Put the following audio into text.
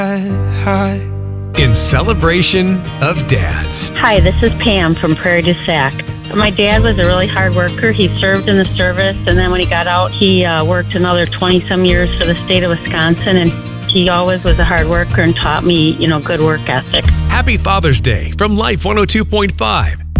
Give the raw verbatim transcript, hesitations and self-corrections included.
In celebration of dads. Hi, this is Pam from Prairie du Sac. My dad was a really hard worker. He served in the service, and then when he got out, he uh, worked another twenty-some years for the state of Wisconsin, and he always was a hard worker and taught me, you know, good work ethic. Happy Father's Day from Life one oh two point five.